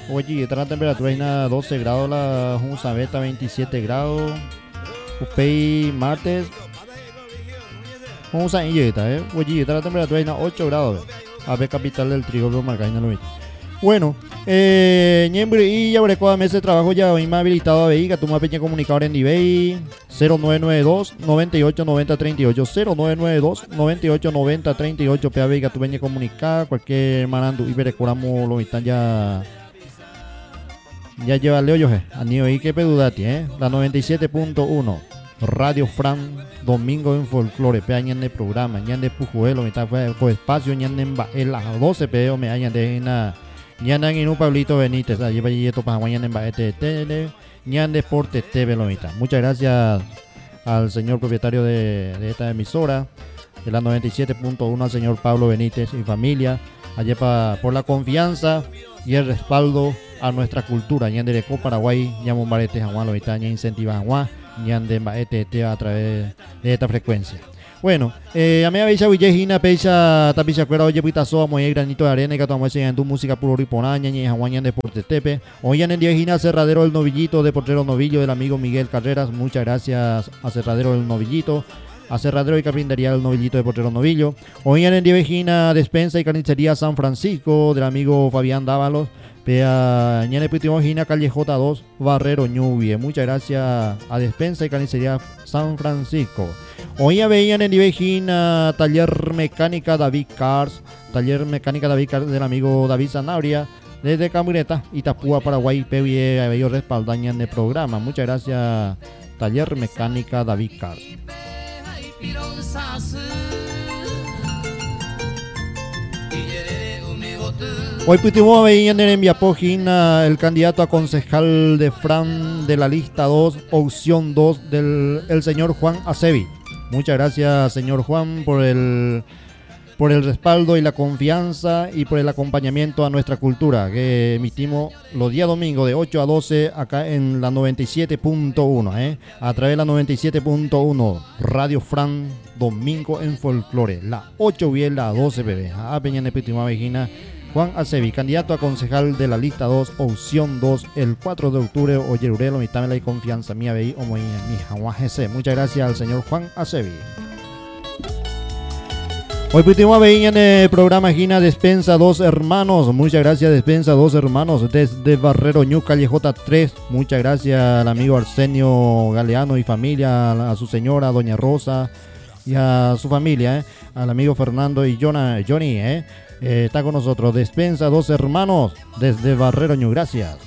Oye, esta la temperatura es 12 grados, la Junza Beta 27 grados. Upey martes. Junza Illeta, Oye, esta la temperatura es 8 grados. Ave capital del trigo, pero marca en el. Bueno, Ñembre y ya brecoa meses de trabajo ya hoy me ha habilitado a Veiga, tu más pequeña comunicador en eBay 0992 98 90 38 0992 98 90 38 Pea Veiga tu peña comunicada cualquier marando y berecuramos lo están ya lleva Leo yo a niño y que pedudati la 97.1 Radio Fran domingo en folclore pea ñan de programa ñan de pujuelo me está con espacio ñan en las 12 peo me hayan de una ñan en un Pablito Benítez, allí va y esto para mañana en Baete Tele, ñan Deporte TV Lomita. Muchas gracias al señor propietario de esta emisora, de la 97.1, al señor Pablo Benítez y familia, allí por la confianza y el respaldo a nuestra cultura, ñan de Reco Paraguay, ñan Bombarete Jaguán Lomita, ñan Incentiva Jaguán, ñan de Baete TV a través de esta frecuencia. Bueno, a mí avisa Villejina, Pecha, Tapicha Cuera, oye, Pitazoa, Moye, Granito de Arena, y Catamuese, en tu música puro riponaña, y Jaguañan Deporte Tepe. Oyan en Diejina, Cerradero el Novillito, de Portero Novillo, del amigo Miguel Carreras. Muchas gracias a Cerradero el Novillito, a Cerradero y Carpintería el Novillito de Portero Novillo. Oyan en Diejina, Despensa y Carnicería San Francisco, del amigo Fabián Dávalos. Pea Ñane Pitimojina, Calle J2, Barrero Ñubie. Muchas gracias a Despensa y Carnicería San Francisco. Hoy veían en Divejina Taller Mecánica David Cars, del amigo David Zanabria, desde Camureta, Itapúa, Paraguay, Pevie, a ellos respaldañan el programa. Muchas gracias, Taller Mecánica David Cars. Hoy putimos veían en Enviapojina el candidato a concejal de Fran de la lista 2, opción 2 del el señor Juan Acevi. Muchas gracias, señor Juan, por el respaldo y la confianza y por el acompañamiento a nuestra cultura que emitimos los días domingos de 8 a 12 acá en la 97.1, a través de la 97.1 Radio Fran domingo en folclore, la 8 bien, la 12 bebé. A Peña Nepitima Vejina, Juan Acevi, candidato a concejal de la lista 2, opción 2, el 4 de octubre, Oyerurelo, mi tamela y confianza, mía veí, o mi Jaguán GC. Muchas gracias al señor Juan Acevi. Hoy putimos veí en el programa Gina Despensa Dos Hermanos. Muchas gracias, Despensa Dos Hermanos, desde Barrero Ñu, calle J3. Muchas gracias al amigo Arsenio Galeano y familia, a su señora, doña Rosa, y a su familia, al amigo Fernando y Johnny, está con nosotros. Despensa Dos Hermanos, desde Barrero Ñu. Gracias.